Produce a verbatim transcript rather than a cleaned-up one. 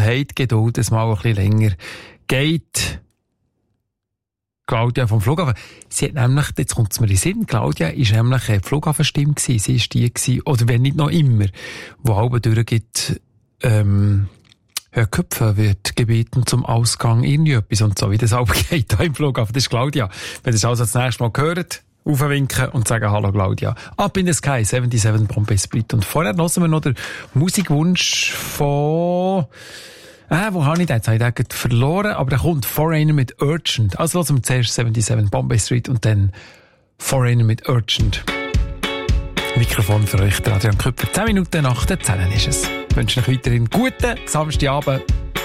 habt Geduld, es mal ein bisschen länger geht. Claudia vom Flughafen. Sie hat nämlich, jetzt kommt es mir in den Sinn, Claudia ist nämlich eine Flughafenstimme gewesen. Sie ist die gewesen, oder wenn nicht noch immer, wo halb durchgeht, ähm, Herr Köpfer wird gebeten zum Ausgang irgendwie etwas und so, wie das auch geht da im Flughafen. Das ist Claudia. Wenn ihr das also das nächste Mal hört, aufwinken und sagen Hallo Claudia. Up in the Sky, siebenundsiebzig Bombay Split. Und vorher hören wir noch den Musikwunsch von... Ah, wo habe ich den? Jetzt habe ich den verloren, aber der kommt Foreigner mit Urgent. Also hören wir zuerst siebenundsiebzig Bombay Street und dann Foreigner mit Urgent. Mikrofon für euch, der Adrian Köpfer. zehn Minuten nach der zehn ist es. Ich wünsche euch weiterhin guten Samstagabend.